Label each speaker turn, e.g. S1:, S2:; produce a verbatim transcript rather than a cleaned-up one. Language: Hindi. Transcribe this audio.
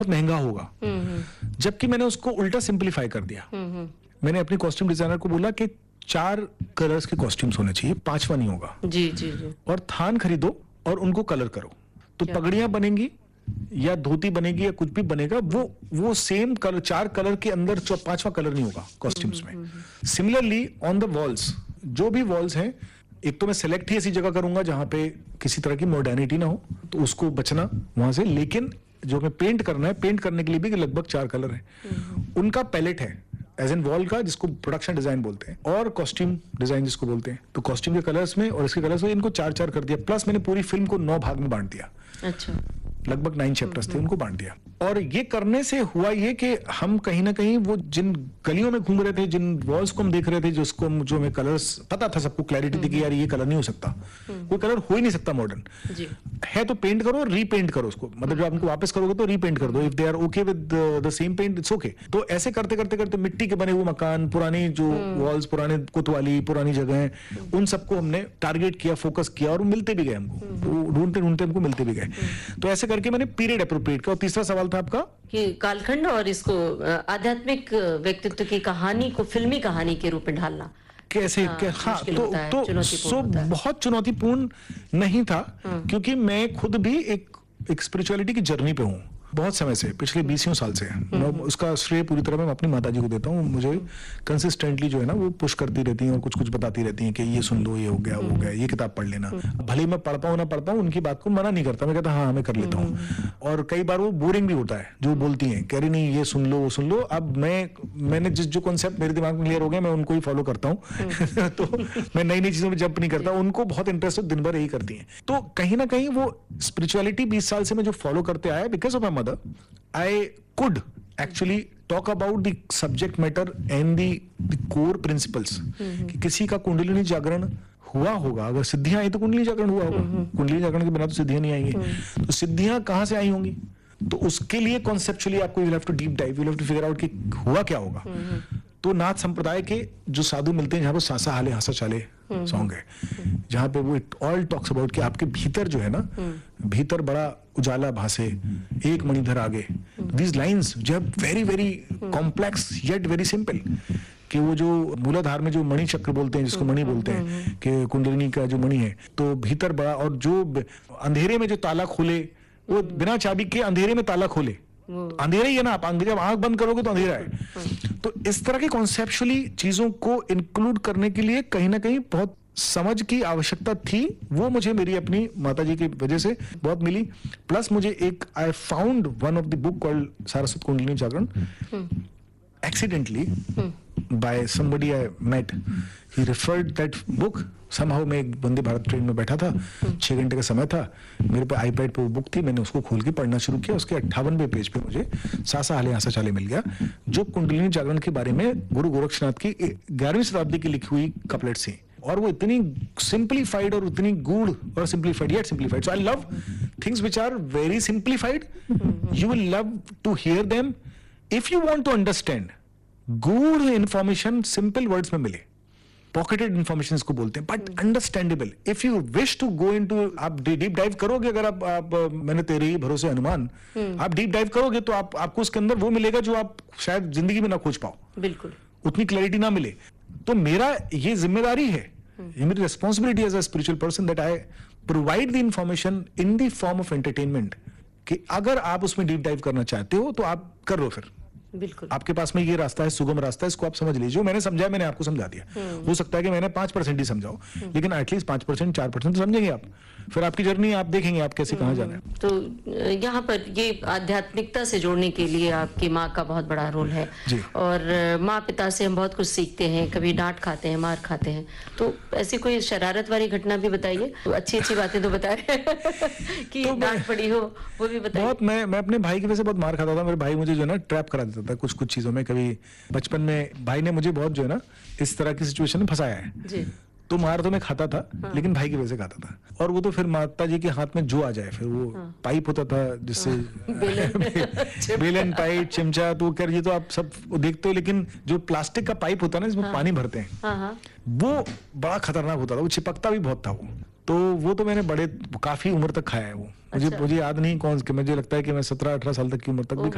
S1: बहुत महंगा होगा, जबकि मैंने उसको उल्टा सिंप्लीफाई कर दिया। मैंने अपनी कॉस्ट्यूम डिजाइनर को बोला कि चार कलर्स के कॉस्ट्यूम्स होने चाहिए, पांचवा नहीं होगा।
S2: जी जी जी।
S1: और थान खरीदो और उनको कलर करो, तो पगड़ियां बनेंगी या धोती बनेगी या कुछ भी बनेगा, वो वो सेम कलर, चार कलर के अंदर पांचवा कलर नहीं होगा कॉस्ट्यूम्स में। सिमिलरली ऑन द वॉल्स, जो भी वॉल्स हैं, एक तो मैं सेलेक्ट ही ऐसी जगह करूंगा जहां पे किसी तरह की मॉडर्निटी ना हो, तो उसको बचना वहां से। लेकिन जो मैं पेंट करना है, पेंट करने के लिए भी लगभग चार कलर है, उनका पैलेट है एज एन वॉल का, जिसको प्रोडक्शन डिजाइन बोलते हैं, और कॉस्ट्यूम डिजाइन जिसको बोलते हैं। तो कॉस्ट्यूम के कलर्स में और इसके कलर्स में इनको चार चार कर दिया, प्लस मैंने पूरी फिल्म को नौ भाग में बांट दिया।
S2: अच्छा।
S1: लगभग नाइन चैप्टर्स थे, उनको बांट दिया। और ये करने से हुआ ये कि हम कहीं ना कहीं वो जिन गलियों में घूम रहे थे, जिन वॉल्स को हम देख रहे थे, जिसको जो हमें कलर्स पता था, सबको क्लैरिटी थी कि यार ये कलर नहीं हो सकता, कोई कलर हो ही नहीं सकता मॉडर्न है, तो पेंट करो, रीपेंट करो उसको, मतलब जब आप उनको वापस करोगे तो रीपेंट कर दो, if they are okay with the same paint it's okay. तो ऐसे करते करते करते मिट्टी के बने हुए मकान, पुरानी जो वॉल्स, पुराने कोतवाली, पुरानी जगह, उन सबको हमने टारगेट किया, फोकस किया, और मिलते भी गए हमको, ढूंढते ढूंढते हमको मिलते भी गए। तो ऐसे करके मैंने पीरियड अप्रोप्रिएट किया। और तीसरा सवाल था आपका
S2: कि कालखंड और इसको आध्यात्मिक व्यक्तित्व की कहानी को फिल्मी कहानी के रूप में ढालना
S1: कैसे। हाँ, क्या, हाँ तो तो सो बहुत चुनौतीपूर्ण नहीं था, क्योंकि मैं खुद भी एक एक स्पिरिचुअलिटी की जर्नी पे हूँ बहुत समय से, पिछले बीसियों साल से। मैं उसका श्रेय पूरी तरह मैं अपनी माता जी को देता हूँ। मुझे कंसिस्टेंटली जो है ना वो पुश करती रहती हैं और कुछ कुछ बताती रहती हैं कि ये सुन लो, ये हो गया, वो हो गया, ये किताब पढ़ लेना। भले मैं पढ़ पाऊँ ना पढ़ पाऊँ, उनकी बात को मना नहीं करता, मैं कहता हाँ मैं कर लेता हूँ। और कई बार वो बोरिंग भी होता है जो बोलती हैं, कह रही नहीं ये सुन लो, वो सुन लो। अब मैं मैंने जिस जो कॉन्सेप्ट मेरे दिमाग में क्लियर हो गया, मैं उनको ही फॉलो करता हूँ। तो मैं नई नई चीजों में जंप नहीं करता। उनको बहुत इंटरेस्ट है, दिन भर यही करती हैं। तो कहीं ना कहीं वो स्पिरिचुअलिटी बीस साल से मैं जो फॉलो करते आया, because of my mother, I could actually talk about the subject matter and the, the core principles. कि किसी का कुंडलिनी जागरण हुआ होगा, अगर सिद्धियां आई तो कुंडली जागरण हुआ होगा, कुंडली जागरण के बिना तो सिद्धियां नहीं आएंगी। तो सिद्धियां कहां से आई होंगी, तो उसके लिए कॉन्सेप्चुअली आपको you have to deep dive, you have to figure out कि हुआ क्या होगा। तो नाथ संप्रदाय के जो साधु मिलते हैं, जहां पर सांसा हाले हासा चाले सॉन्ग है, जहां पे वो इट ऑल टॉक्स अबाउट कि आपके भीतर जो है ना, भीतर बड़ा उजाला भासे, एक मणिधर आगे। दीज लाइंस जो है very very complex yet very simple, कि वो जो मूलाधार में जो मणि चक्र बोलते हैं, जिसको मणि बोलते हैं, कि कुंडलिनी का जो मणि है, तो भीतर बड़ा, और जो अंधेरे में जो ताला खोले, वो बिना चाबी के अंधेरे में ताला खोले, अंधेरा ही है ना, आप जब आंख बंद करोगे तो अंधेरा है। तो इस तरह की कॉन्सेप्चुअली चीजों को इंक्लूड करने के लिए कहीं ना कहीं बहुत समझ की आवश्यकता थी। वो मुझे मेरी अपनी माताजी की वजह से बहुत मिली। प्लस मुझे एक I found one of the book called Saraswat kundalini Jagran accidentally by somebody I met. He referred that book. Somehow मैं एक वंदे भारत ट्रेन में बैठा था, छह घंटे का समय था, मेरे पे आईपैड पे वो बुक थी, मैंने उसको खोल के पढ़ना शुरू किया। उसके अट्ठावनवें पेज पे मुझे सासा हाले हासा चाले मिल गया, जो कुंडलिनी जागरण के बारे में गुरु गोरक्षनाथ की ग्यारहवीं शताब्दी की लिखी हुई कपलेट्स थी। और वो इतनी सिंप्लीफाइड और उतनी गूढ़ और simplified yet simplified. So I love things which are very simplified. You will love to hear them if you want to understand. गूढ़ इंफॉर्मेशन सिंपल वर्ड्स में मिले, पॉकेटेड इंफॉर्मेशन इसको बोलते हैं, but understandable. If you wish to go into, आप डीप डाइव करोगे, अगर आप, आप मैंने तेरे ही भरोसे अनुमान, आप डीप डाइव करोगे तो आप आपको उसके अंदर वो मिलेगा जो आप शायद जिंदगी में ना खोज पाओ, बिल्कुल उतनी क्लैरिटी ना मिले। तो मेरा ये जिम्मेदारी है, ये मेरी responsibility as a spiritual person that I provide the information in the form of entertainment, कि अगर आप उसमें डीप डाइव करना चाहते हो तो आप कर लो, फिर बिल्कुल आपके पास में ये रास्ता है, सुगम रास्ता है, इसको आप समझ लीजिए। मैंने समझा, मैंने आपको समझा दिया। हो सकता है कि मैंने पांच परसेंट ही समझाओ, लेकिन एटलीस्ट पांच परसेंट चार परसेंट तो समझेंगे आप, फिर आपकी जर्नी आप देखेंगे आप कैसे कहां जाना है।
S2: तो यहाँ पर ये आध्यात्मिकता से जोड़ने के लिए आपकी माँ का बहुत बड़ा रोल है, और माँ पिता से हम बहुत कुछ सीखते हैं, कभी डांट खाते हैं, मार खाते हैं। तो ऐसी कोई शरारत वाली घटना भी बताइए, तो अच्छी अच्छी बातें तो बताए कि तो डांट पड़ी हो वो भी बताइए।
S1: बहुत मैं मैं अपने भाई की वजह से बहुत मार खाता था। मेरे भाई मुझे जो है ना ट्रैप करा देता था कुछ कुछ चीजों में। कभी बचपन में भाई ने मुझे बहुत जो है ना इस तरह की सिचुएशन में फंसाया है जी। तो मार तो मैं खाता था, हाँ। लेकिन भाई की वजह से खाता था। और वो तो फिर माता जी के हाथ में जो आ जाए, फिर वो हाँ। पाइप होता था जिससे हाँ। बेलन पाइप चिमचा, तो कर ये तो आप सब देखते हो, लेकिन जो प्लास्टिक का पाइप होता है ना, इसमें हाँ। पानी भरते हैं, हाँ। वो बड़ा खतरनाक होता था, वो चिपकता भी बहुत था वो। तो वो तो मैंने बड़े काफी उम्र तक खाया है वो। मुझे अच्छा। मुझे याद नहीं कौन, मुझे लगता है कि मैं सत्रह अठारह साल तक की उम्र तक भी